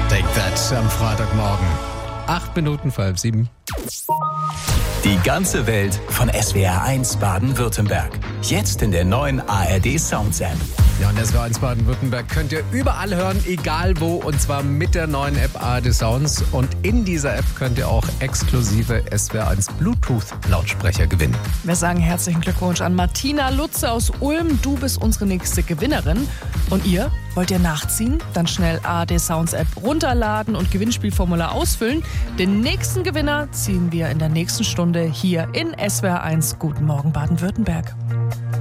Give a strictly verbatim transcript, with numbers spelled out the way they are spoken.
Take That am Freitagmorgen. Acht Minuten vor halb sieben. Die ganze Welt von S W R eins Baden-Württemberg. Jetzt in der neuen A R D Sounds App. Ja, und S W R eins Baden-Württemberg könnt ihr überall hören, egal wo, und zwar mit der neuen App A R D Sounds. Und in dieser App könnt ihr auch exklusive S W R eins Bluetooth-Lautsprecher gewinnen. Wir sagen herzlichen Glückwunsch an Martina Lutze aus Ulm. Du bist unsere nächste Gewinnerin. Und ihr? Wollt ihr nachziehen? Dann schnell A R D Sounds App runterladen und Gewinnspielformular ausfüllen. Den nächsten Gewinner ziehen wir in der nächsten Stunde hier in S W R eins. Guten Morgen Baden-Württemberg.